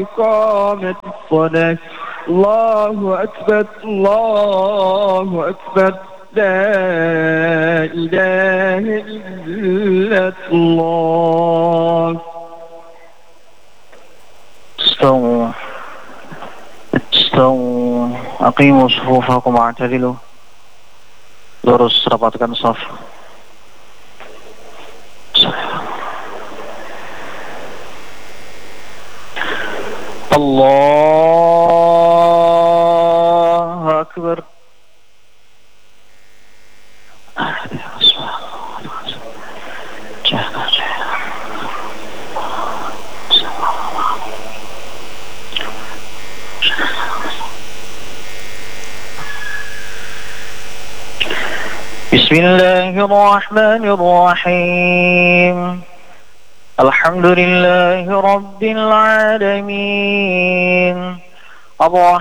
إقامة الصلاة الله أكبر الله أكبر لا إله إلا الله. استووا استووا أقيموا صفوفكم واعتدلوا. Lurus rapatkan shaf. Allahu Akbar. Bismillahirrahmanirrahim. Alhamdulillahi Rabbil Alamin.